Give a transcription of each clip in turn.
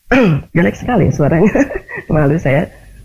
Jelek sekali suaranya. Malu saya.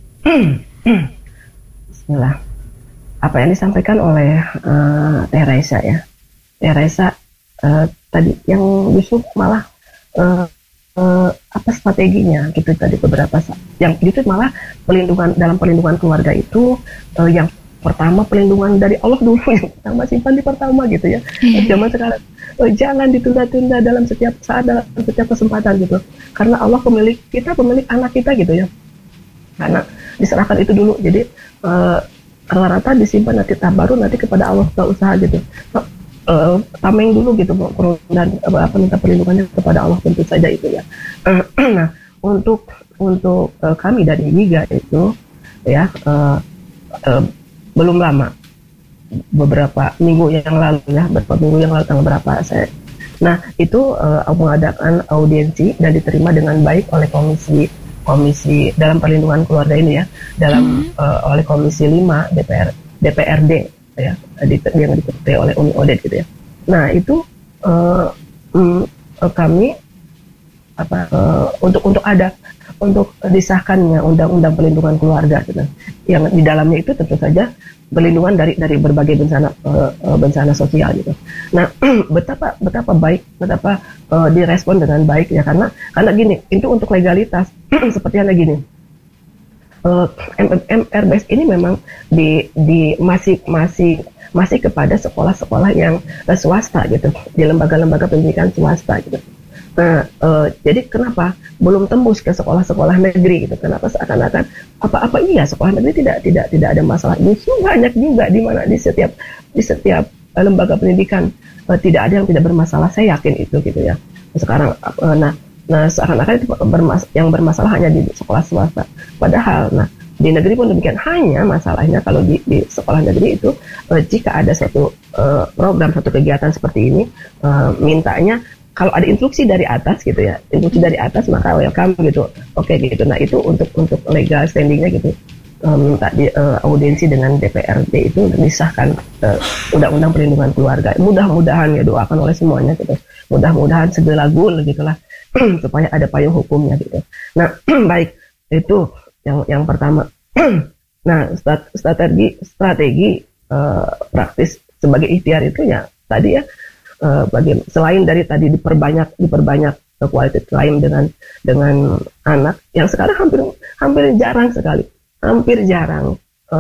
Bismillah. Apa yang disampaikan oleh Teh Raisa ya. Teh Raisa tadi yang justru malah apa strateginya gitu tadi beberapa yang gitu malah dalam perlindungan keluarga itu yang pertama pelindungan dari Allah dulu yang pertama simpan di pertama gitu ya. Zaman sekarang jangan ditunda-tunda dalam setiap saat dalam setiap kesempatan gitu karena Allah pemilik anak kita gitu ya karena diserahkan itu dulu jadi rata-rata disimpan nanti baru nanti kepada Allah usaha gitu. Tameng dulu gitu dan minta perlindungannya kepada Allah tentu saja itu ya. Nah untuk kami dari Giga itu ya belum lama beberapa minggu yang lalu tanggal berapa saya. Nah itu mengadakan audiensi dan diterima dengan baik oleh komisi dalam perlindungan keluarga ini ya oleh komisi 5 DPRD ya yang diketuai oleh Umi Odet gitu ya. Nah itu kami untuk disahkannya undang-undang perlindungan keluarga gitu. Yang di dalamnya itu tentu saja perlindungan dari berbagai bencana sosial gitu. Nah betapa baik direspon dengan baik ya karena gini itu untuk legalitas seperti yang gini. MRBS ini memang masih kepada sekolah-sekolah yang swasta gitu di lembaga-lembaga pendidikan swasta gitu. Nah jadi kenapa belum tembus ke sekolah-sekolah negeri gitu? Kenapa seakan-akan apa iya sekolah negeri tidak ada masalah? Justru banyak juga di mana di setiap lembaga pendidikan tidak ada yang tidak bermasalah. Saya yakin itu gitu ya. Sekarang Nah, seakan-akan itu yang bermasalah hanya di sekolah swasta. Padahal, di negeri pun demikian. Hanya masalahnya kalau di sekolah negeri itu, jika ada suatu program, satu kegiatan seperti ini, mintanya kalau ada instruksi dari atas gitu ya, maka welcome gitu. Oke gitu. Nah itu untuk legal standingnya gitu. Minta audiensi dengan DPRD itu disahkan undang-undang perlindungan keluarga. Mudah-mudahan ya doakan oleh semuanya gitu. Mudah-mudahan segala gul gitulah. Supaya ada payung hukumnya gitu. Nah, baik itu yang pertama. Nah, strategi praktis sebagai ikhtiar itu ya tadi ya selain dari tadi diperbanyak quality time dengan anak yang sekarang hampir jarang sekali. Hampir jarang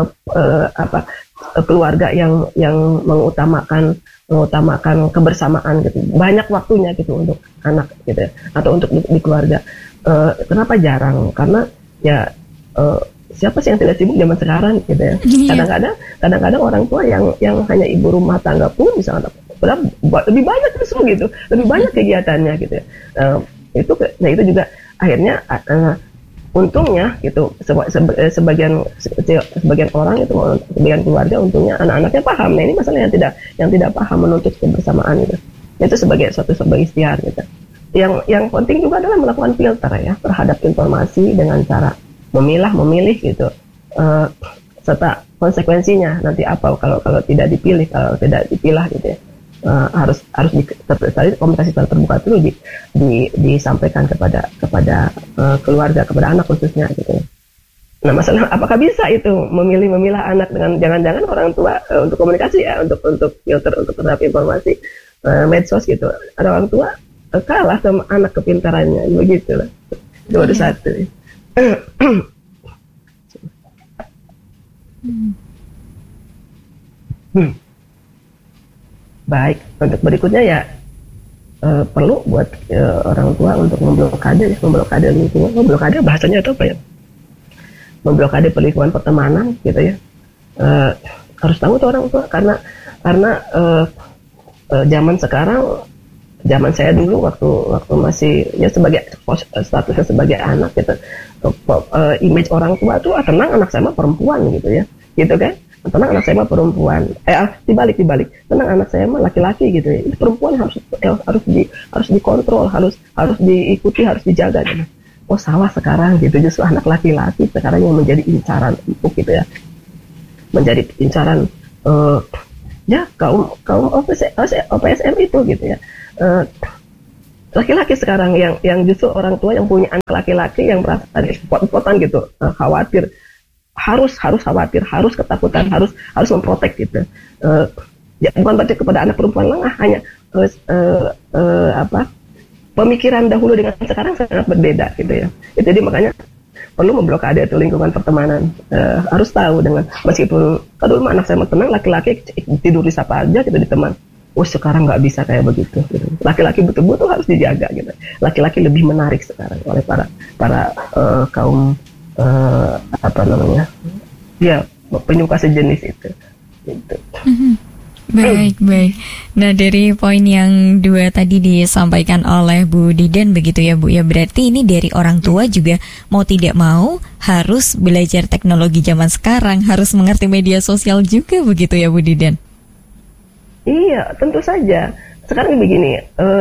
keluarga yang mengutamakan kebersamaan gitu. Banyak waktunya gitu untuk anak gitu ya, atau untuk di keluarga. Kenapa jarang? Karena ya siapa sih yang tidak sibuk zaman sekarang gitu ya. Kadang-kadang orang tua yang hanya ibu rumah tangga pun misalnya lebih banyak justru gitu, lebih banyak kegiatannya gitu ya. Itu juga akhirnya untungnya gitu sebagian orang itu sebagian keluarga untungnya anak-anaknya paham. Nah ini masalah yang tidak paham menuntut kebersamaan gitu. Itu sebagai ikhtiar gitu. Yang penting juga adalah melakukan filter ya terhadap informasi dengan cara memilih gitu. Serta konsekuensinya nanti apa kalau tidak dipilah gitu ya. Harus komunikasi terbuka dulu disampaikan kepada keluarga, kepada anak khususnya gitu. Nah masalah apakah bisa itu memilah anak dengan jangan-jangan orang tua untuk komunikasi ya untuk filter untuk terhadap informasi medsos gitu. Ada orang tua kalah sama anak kepintarannya begitu lah. Itu ada satu. Baik, untuk berikutnya ya perlu buat orang tua untuk memblokade lingkungan. Memblokade bahasanya itu apa ya? Memblokade lingkungan pertemanan gitu ya. Harus tahu tuh orang tua karena zaman sekarang, zaman saya dulu waktu masih ya sebagai statusnya sebagai anak gitu, image orang tua tuh tenang anak saya mah perempuan gitu ya, gitu kan? Tenang anak saya mah perempuan, dibalik, tenang anak saya mah laki-laki gitu ya. Ini perempuan harus dikontrol, harus diikuti, harus dijaga gitu. Oh salah sekarang gitu, justru anak laki-laki sekarang yang menjadi incaran empuk gitu ya, menjadi incaran ya kaum OPSM itu gitu ya. laki-laki sekarang yang justru orang tua yang punya anak laki-laki yang merasa pot-potan gitu, khawatir, harus khawatir, harus ketakutan, harus memprotek gitu. Ya, bukan berarti kepada anak perempuan lengah, hanya pemikiran dahulu dengan sekarang sangat berbeda gitu ya. Jadi makanya perlu memblokade itu lingkungan pertemanan. Harus tahu dengan meskipun kalau dulu anak saya mau tenang, laki-laki tidur di siapa aja gitu di teman. Sekarang nggak bisa kayak begitu. Gitu. Laki-laki betul-betul harus dijaga gitu. Laki-laki lebih menarik sekarang oleh para kaum ya penyuka sejenis itu. Gitu. Baik. Nah, dari poin yang 2 tadi disampaikan oleh Bu Didan begitu ya Bu, ya berarti ini dari orang tua juga mau tidak mau harus belajar teknologi zaman sekarang, harus mengerti media sosial juga begitu ya Bu Didan. Iya, tentu saja. Sekarang begini,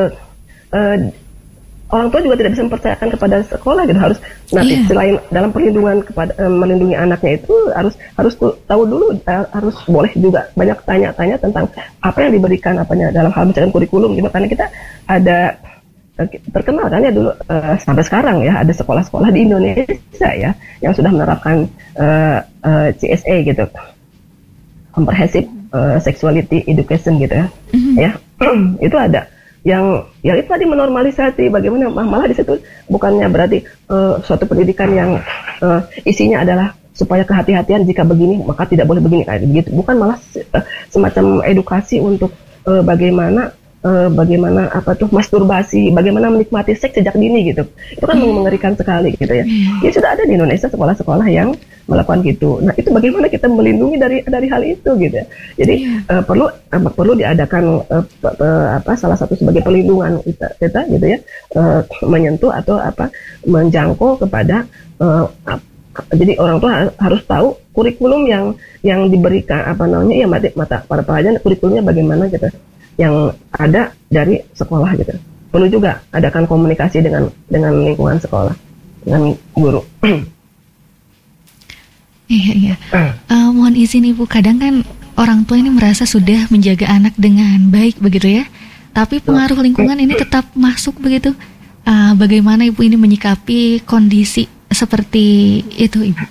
orang tua juga tidak bisa mempercayakan kepada sekolah gitu. Harus selain dalam perlindungan kepada melindungi anaknya itu harus tahu dulu, harus boleh juga banyak tanya-tanya tentang apa yang diberikan apanya dalam hal misalkan kurikulum gitu. Karena kita ada terkenal kan ya dulu sampai sekarang ya ada sekolah-sekolah di Indonesia ya yang sudah menerapkan CSE gitu, comprehensive sexuality education gitu ya. Ya itu ada yang itu tadi menormalisasi bagaimana malah di situ bukannya berarti suatu pendidikan yang isinya adalah supaya kehati-hatian jika begini maka tidak boleh begini kayak begitu, bukan, malah semacam edukasi untuk bagaimana masturbasi, bagaimana menikmati seks sejak dini gitu. Itu kan mengerikan sekali gitu ya. Ya sudah ada di Indonesia sekolah-sekolah yang melakukan gitu. Nah, itu bagaimana kita melindungi dari hal itu gitu ya. Jadi perlu diadakan salah satu sebagai pelindungan kita gitu ya, menyentuh atau menjangkau kepada jadi orang tua harus tahu kurikulum yang diberikan mata para pelajaran kurikulumnya bagaimana gitu, yang ada dari sekolah gitu. Perlu juga adakan komunikasi dengan lingkungan sekolah, dengan guru. Iya. Mohon izin Ibu, kadang kan orang tua ini merasa sudah menjaga anak dengan baik begitu ya, tapi pengaruh lingkungan ini tetap masuk begitu. Bagaimana Ibu ini menyikapi kondisi seperti itu Ibu?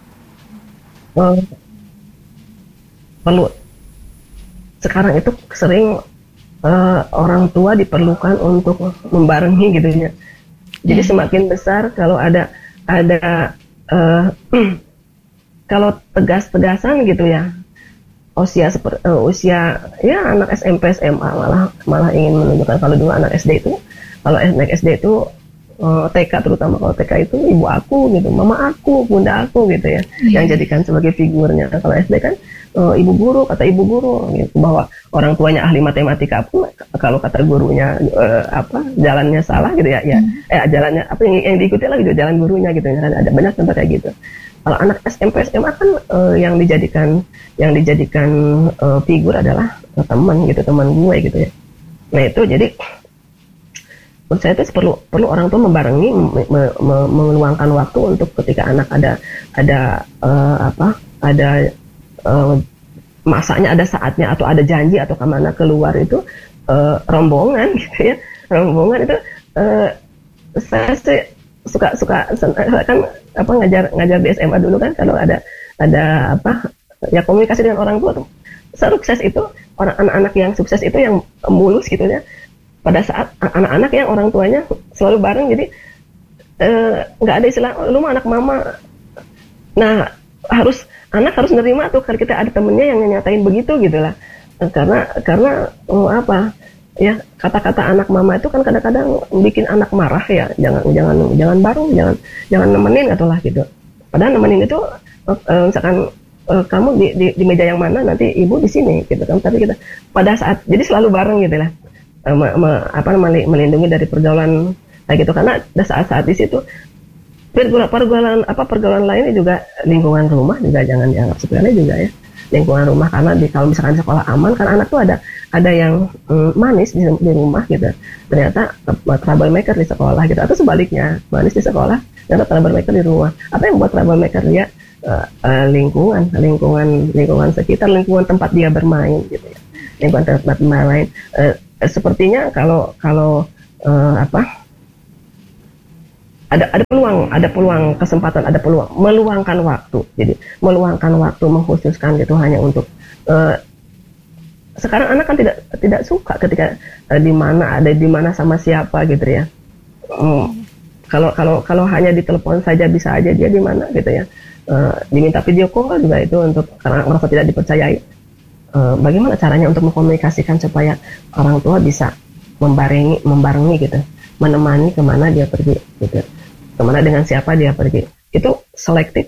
Perlu. Sekarang itu sering orang tua diperlukan untuk membarengi gitu ya. Jadi semakin besar kalau ada kalau tegas-tegasan gitu ya, usia ya anak SMP SMA malah ingin menunjukkan. Kalau dulu anak SD itu, TK terutama, kalau TK itu ibu aku gitu, mama aku, bunda aku gitu ya, yang jadikan sebagai figurnya. Kalau SD kan ibu guru, kata ibu guru gitu, bahwa orang tuanya ahli matematika pun kalau kata gurunya jalannya salah gitu ya, jalannya yang diikuti lah gitu, jalan gurunya gitu ya. Ada banyak contoh kayak gitu. Kalau anak SMP SMA kan yang dijadikan figur adalah teman gitu, teman gue gitu ya. Nah itu jadi menurut saya itu perlu orang tua membarengi, meluangkan waktu untuk ketika anak ada masanya, ada saatnya atau ada janji atau kemana keluar itu rombongan gitu ya. Rombongan itu saya sih suka kan ngajar di SMA dulu kan, kalau ada komunikasi dengan orang tua tuh. Sukses itu anak-anak yang sukses itu yang mulus gitu ya. Pada saat anak-anak yang orang tuanya selalu bareng, jadi nggak ada istilah lu mah anak mama. Nah anak harus nerima tuh kalau kita ada temennya yang nyatain begitu gitulah. Karena kata-kata anak mama itu kan kadang-kadang bikin anak marah ya. Jangan bareng, jangan nemenin atau lah gitu. Padahal nemenin itu misalkan kamu di meja yang mana, nanti ibu di sini gitu kan. Tapi kita pada saat jadi selalu bareng gitu lah. Melindungi dari pergaulan kayak gitu, karena ada saat-saat di situ pergaulan lainnya juga, lingkungan rumah juga jangan dianggap sepele juga ya, lingkungan rumah. Karena kalau misalkan sekolah aman kan anak tuh ada yang manis di rumah gitu, ternyata troublemaker di sekolah gitu, atau sebaliknya manis di sekolah ternyata troublemaker di rumah. Apa yang membuat troublemaker dia? Lingkungan sekitar, lingkungan tempat dia bermain gitu ya, lingkungan tempat bermain. Sepertinya kalau ada peluang kesempatan, ada peluang meluangkan waktu. Jadi meluangkan waktu, mengkhususkan gitu hanya untuk sekarang anak kan tidak suka ketika di mana sama siapa gitu ya. Kalau hanya di telepon saja bisa aja dia di mana gitu ya. Diminta video call juga itu untuk karena merasa tidak dipercayai. Bagaimana caranya untuk mengkomunikasikan supaya orang tua bisa membarengi gitu, menemani kemana dia pergi gitu, kemana dengan siapa dia pergi. Itu selektif.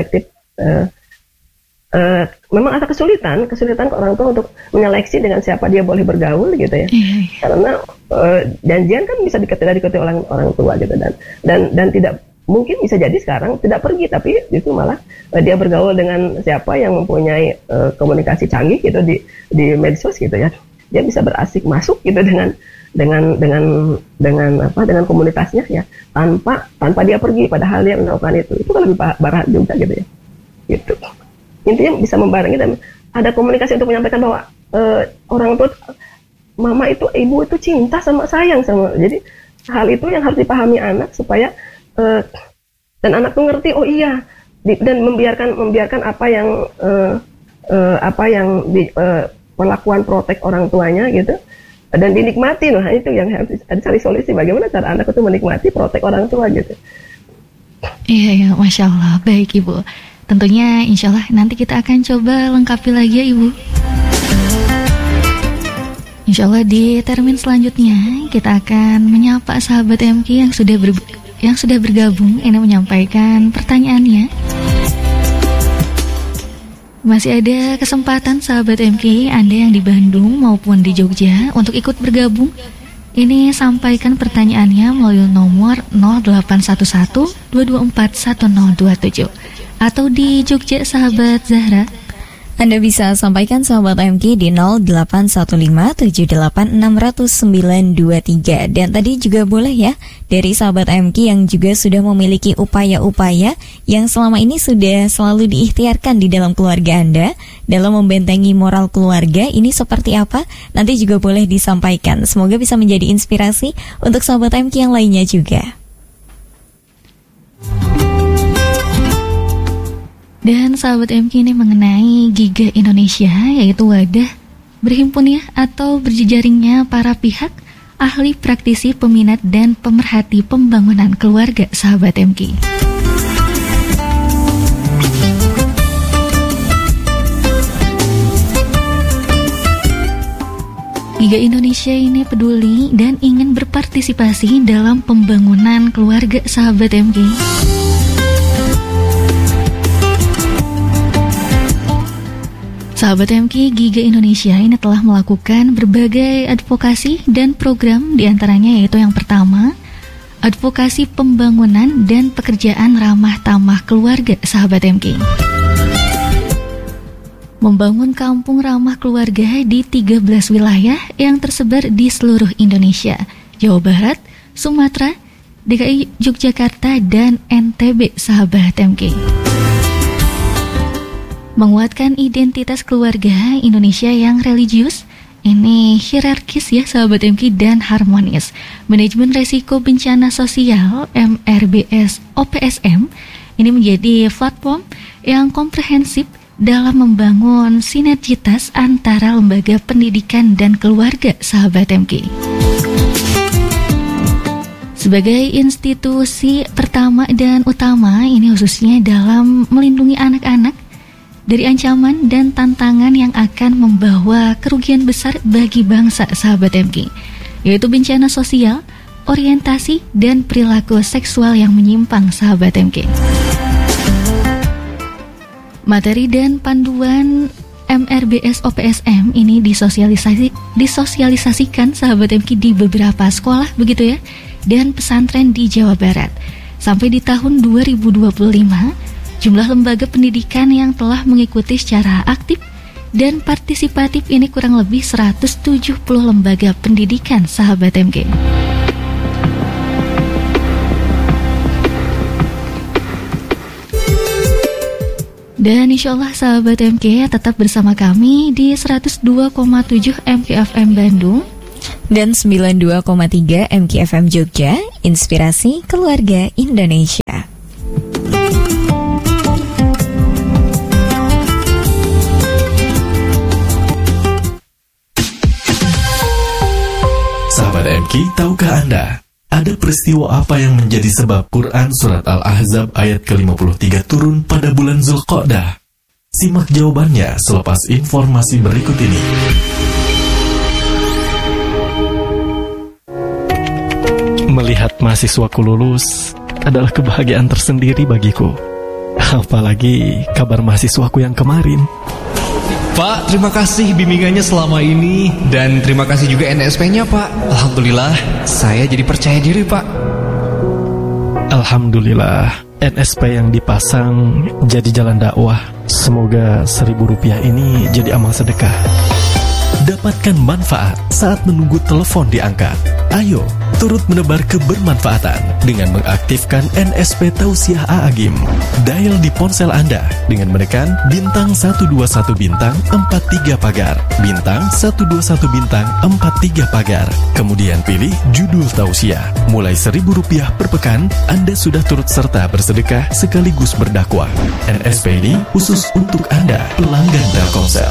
Memang ada kesulitan ke orang tua untuk menyeleksi dengan siapa dia boleh bergaul gitu ya. Karena janjian kan bisa diketahui oleh orang tua gitu, dan tidak mungkin bisa jadi sekarang tidak pergi, tapi itu malah dia bergaul dengan siapa yang mempunyai komunikasi canggih gitu di medsos gitu ya. Dia bisa berasik masuk gitu dengan komunitasnya ya, tanpa dia pergi, padahal dia melakukan itu kan lebih barat juga gitu ya. Gitu. Intinya bisa membarengi dan ada komunikasi untuk menyampaikan bahwa orang tua, mama itu, ibu itu cinta sama, sayang sama. Jadi hal itu yang harus dipahami anak supaya dan anak tuh ngerti, oh iya, dan membiarkan apa yang perlakuan protek orang tuanya gitu, dan dinikmati. Nah itu yang harus cari solusi, bagaimana cara anak itu menikmati protek orang tua gitu. Iya, Masya Allah. Baik Ibu, tentunya insya Allah nanti kita akan coba lengkapi lagi ya Ibu. Insya Allah di termin selanjutnya kita akan menyapa sahabat MK yang sudah bergabung ini menyampaikan pertanyaannya. Masih ada kesempatan sahabat MK Anda yang di Bandung maupun di Jogja untuk ikut bergabung. Ini sampaikan pertanyaannya melalui nomor 0811-224-1027 atau di Jogja sahabat Zahra. Anda bisa sampaikan sahabat MK di 081578600923. Dan tadi juga boleh ya dari sahabat MK yang juga sudah memiliki upaya-upaya yang selama ini sudah selalu diikhtiarkan di dalam keluarga Anda dalam membentengi moral keluarga, ini seperti apa? Nanti juga boleh disampaikan. Semoga bisa menjadi inspirasi untuk sahabat MK yang lainnya juga. Dan sahabat MK ini mengenai Giga Indonesia, yaitu wadah berhimpun ya atau berjejaringnya para pihak, ahli, praktisi, peminat, dan pemerhati pembangunan keluarga sahabat MK. Giga Indonesia ini peduli dan ingin berpartisipasi dalam pembangunan keluarga sahabat MK. Sahabat MK, Giga Indonesia ini telah melakukan berbagai advokasi dan program, diantaranya yaitu yang pertama, advokasi pembangunan dan pekerjaan ramah tamah keluarga sahabat MK. Membangun kampung ramah keluarga di 13 wilayah yang tersebar di seluruh Indonesia, Jawa Barat, Sumatera, DKI, Yogyakarta, dan NTB sahabat MK. Menguatkan identitas keluarga Indonesia yang religius, ini hierarkis ya sahabat MK, dan harmonis. Manajemen resiko bencana sosial MRBS OPSM ini menjadi platform yang komprehensif dalam membangun sinergitas antara lembaga pendidikan dan keluarga sahabat MK. Sebagai institusi pertama dan utama ini khususnya dalam melindungi anak-anak dari ancaman dan tantangan yang akan membawa kerugian besar bagi bangsa sahabat MK, yaitu bencana sosial, orientasi, dan perilaku seksual yang menyimpang sahabat MK. Materi dan panduan MRBS OPSM ini disosialisasikan sahabat MK di beberapa sekolah begitu ya, dan pesantren di Jawa Barat. Sampai di tahun 2025, jumlah lembaga pendidikan yang telah mengikuti secara aktif dan partisipatif ini kurang lebih 170 lembaga pendidikan sahabat MK. Dan insya Allah sahabat MK tetap bersama kami di 102,7 MKFM Bandung. Dan 92,3 MKFM Jogja, Inspirasi Keluarga Indonesia. Sahabat MK, tahukah Anda, ada peristiwa apa yang menjadi sebab Quran Surat Al-Ahzab ayat ke-53 turun pada bulan Zulqa'dah? Simak jawabannya selepas informasi berikut ini. Melihat mahasiswaku lulus adalah kebahagiaan tersendiri bagiku. Apalagi kabar mahasiswaku yang kemarin. Pak, terima kasih bimbingannya selama ini. Dan terima kasih juga NSP-nya, Pak. Alhamdulillah, saya jadi percaya diri, Pak. Alhamdulillah, NSP yang dipasang jadi jalan dakwah. Semoga Rp1.000 ini jadi amal sedekah. Dapatkan manfaat saat menunggu telepon diangkat. Ayo, turut menebar kebermanfaatan dengan mengaktifkan NSP Tausiah A'agim. Dial di ponsel Anda dengan menekan bintang 121 bintang 43 pagar, bintang 121 bintang 43 pagar. Kemudian pilih judul Tausiah. Mulai Rp1.000 per pekan, Anda sudah turut serta bersedekah sekaligus berdakwah. NSP ini khusus untuk Anda, pelanggan Telkomsel.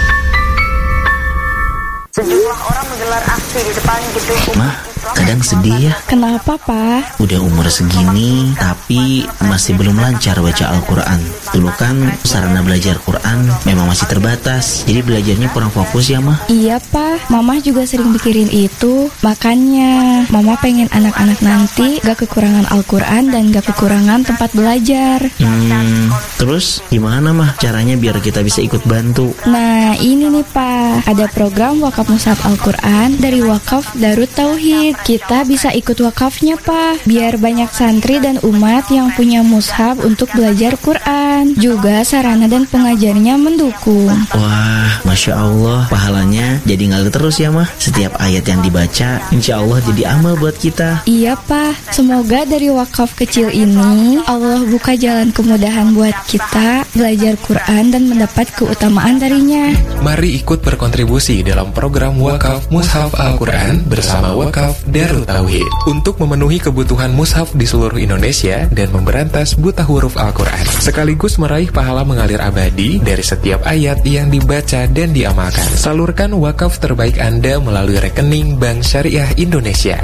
Sejumlah orang menggelar aksi di depan gedung Mah, kadang sedih ya. Kenapa, Pak? Udah umur segini, tapi masih belum lancar baca Al-Quran. Dulu kan sarana belajar Quran memang masih terbatas, jadi belajarnya kurang fokus ya, Mah. Iya, Pak. Mama juga sering mikirin itu. Makanya, Mama pengen anak-anak nanti gak kekurangan Al-Quran dan gak kekurangan tempat belajar. Terus gimana, Mah, caranya biar kita bisa ikut bantu? Nah, ini nih, Pak. Ada program wakaf mushaf Al-Quran dari Wakaf Darut Tauhid. Kita bisa ikut wakafnya, Pak. Biar banyak santri dan umat yang punya mushaf untuk belajar Quran. Juga sarana dan pengajarnya mendukung. Wah, Masya Allah, pahalanya jadi ngalir terus ya, Mah. Setiap ayat yang dibaca, insya Allah jadi amal buat kita. Iya, Pak. Semoga dari wakaf kecil ini, Allah buka jalan kemudahan buat kita belajar Quran dan mendapat keutamaan darinya. Mari ikut berkontribusi dalam program Wakaf Mushaf Al-Quran bersama Wakaf Darut Tauhid untuk memenuhi kebutuhan mushaf di seluruh Indonesia dan memberantas buta huruf Al-Quran, sekaligus meraih pahala mengalir abadi dari setiap ayat yang dibaca dan diamalkan. Salurkan wakaf terbaik Anda melalui rekening Bank Syariah Indonesia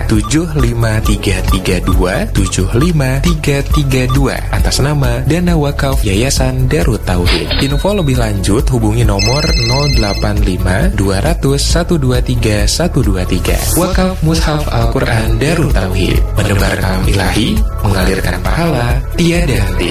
753275332 atas nama Dana Wakaf Yayasan Darut Tauhid. Info lebih lanjut hubungi nomor 085-200-123-123. Wakaf Mushaf Al-Quran Darut Tauhid, menebar kalam ilahi, mengalirkan pahala tiada henti.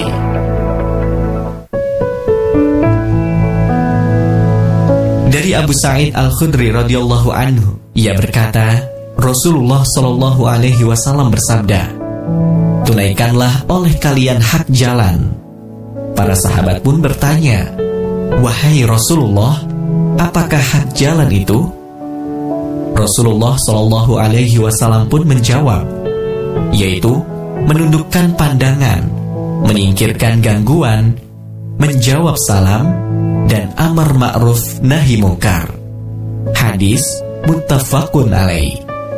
Dari Abu Sa'id Al-Khudri radhiyallahu anhu, ia berkata, Rasulullah Shallallahu alaihi wasallam bersabda, tunaikanlah oleh kalian hak jalan. Para sahabat pun bertanya, wahai Rasulullah, apakah hak jalan itu? Rasulullah Shallallahu alaihi wasallam pun menjawab, yaitu menundukkan pandangan, menyingkirkan gangguan, menjawab salam, dan amar ma'ruf nahi mungkar. Hadis muttafaqun alaih.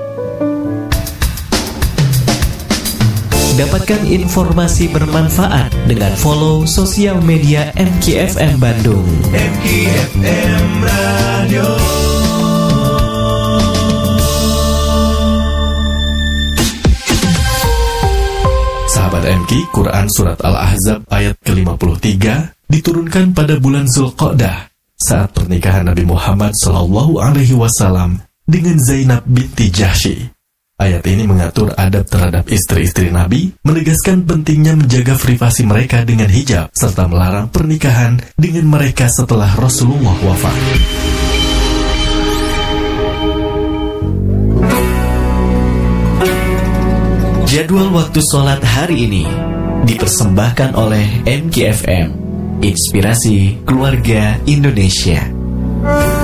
Dapatkan informasi bermanfaat dengan follow sosial media MKFM Bandung. MKFM Radio. Sahabat MK, Quran Surat Al-Ahzab ayat ke-53 diturunkan pada bulan Zulqa'dah saat pernikahan Nabi Muhammad SAW dengan Zainab binti Jahsy. Ayat ini mengatur adab terhadap istri-istri Nabi, menegaskan pentingnya menjaga privasi mereka dengan hijab, serta melarang pernikahan dengan mereka setelah Rasulullah wafat. Jadwal waktu sholat hari ini dipersembahkan oleh MKFM, Inspirasi Keluarga Indonesia.